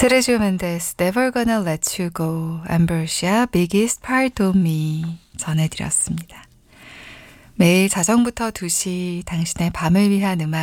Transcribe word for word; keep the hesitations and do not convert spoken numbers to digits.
세르지오 멘데스 Never Gonna Let You Go, 앰브로시아 Biggest Part of Me 전해드렸습니다. 매일 자정부터 두 시 당신의 밤을 위한 음악